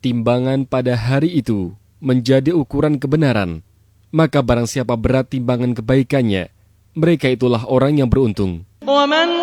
timbangan pada hari itu menjadi ukuran kebenaran, maka barang siapa berat timbangan kebaikannya, mereka itulah orang yang beruntung.